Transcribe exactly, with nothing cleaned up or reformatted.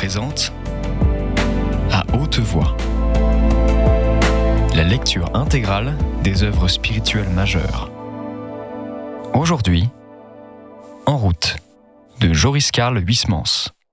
présente À haute voix, la lecture intégrale des œuvres spirituelles majeures. Aujourd'hui, En route, de Joris Karl Huysmans.